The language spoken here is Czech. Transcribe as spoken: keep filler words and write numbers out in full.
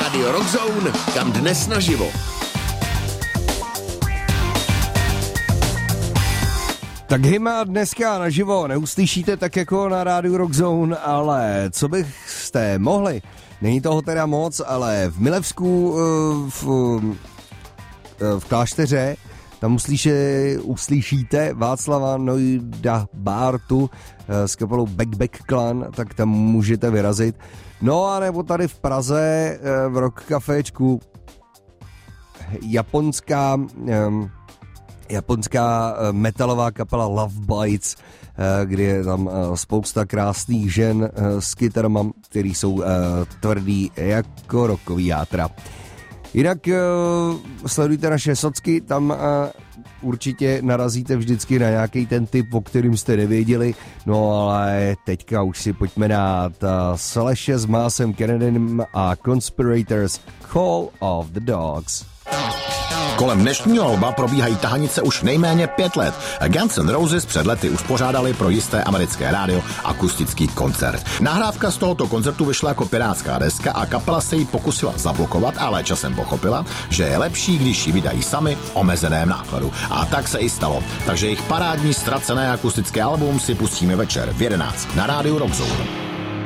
Rádio Rockzone, kam dnes naživo. Tak Hima dneska naživo neuslyšíte tak jako na rádiu Rockzone, ale co byste mohli? Není toho teda moc, ale v Milevsku v, v klášteře tam uslyše, uslyšíte Václava Nojda Bártu s kapelou Back Back Clan, tak tam můžete vyrazit. No a nebo tady v Praze v Rock Caféčku japonská japonská metalová kapela Love Bites, kde je tam spousta krásných žen s kytarama, který jsou tvrdý jako rockový játra. Jinak sledujte naše socky, tam určitě narazíte vždycky na nějaký ten typ, o kterým jste nevěděli, no ale teďka už si pojďme dát Slashe s Másem Kennedym a Conspirators Call of the Dogs. Kolem dnešního alba probíhají tahanice už nejméně pět let. Guns N' Roses před lety uspořádali pro jisté americké rádio akustický koncert. Nahrávka z tohoto koncertu vyšla jako pirátská deska a kapela se ji pokusila zablokovat, ale časem pochopila, že je lepší, když ji vydají sami v omezeném nákladu. A tak se i stalo. Takže jejich parádní ztracené akustické album si pustíme večer v jedenáct na rádiu Rockzone.